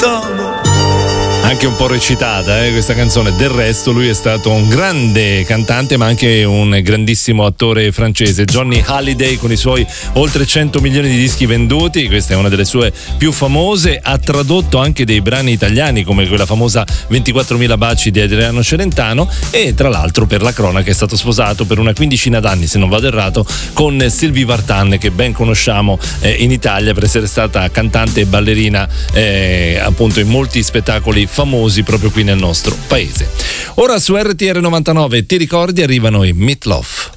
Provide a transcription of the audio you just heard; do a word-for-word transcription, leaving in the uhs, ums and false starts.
lontano. Anche un po' recitata eh, questa canzone. Del resto lui è stato un grande cantante ma anche un grandissimo attore francese. Johnny Hallyday, con i suoi oltre cento milioni di dischi venduti, questa è una delle sue più famose. Ha tradotto anche dei brani italiani come quella famosa ventiquattromila baci di Adriano Celentano, e tra l'altro, per la cronaca, è stato sposato per una quindicina d'anni, se non vado errato, con Sylvie Vartan, che ben conosciamo eh, in Italia per essere stata cantante e ballerina eh, appunto in molti spettacoli famosi proprio qui nel nostro paese. Ora su R T R novantanove, ti ricordi, arrivano i Meat Loaf.